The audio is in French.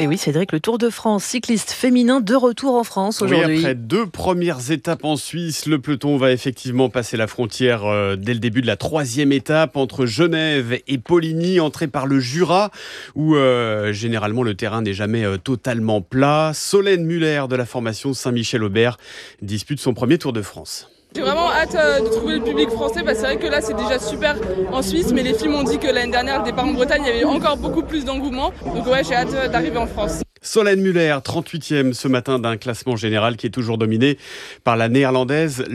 Et oui, Cédric, le Tour de France cycliste féminin de retour en France aujourd'hui. Oui, après 2 premières étapes en Suisse, le peloton va effectivement passer la frontière dès le début de la 3e étape entre Genève et Poligny, entrée par le Jura, où généralement le terrain n'est jamais totalement plat. Solène Muller de la formation Saint-Michel-Aubert dispute son premier Tour de France. J'ai vraiment hâte de trouver le public français, parce que c'est vrai que là c'est déjà super en Suisse, mais les filles m'ont dit que l'année dernière, le départ en Bretagne, il y avait encore beaucoup plus d'engouement. Donc ouais, j'ai hâte d'arriver en France. Solène Muller, 38e ce matin d'un classement général qui est toujours dominé par la néerlandaise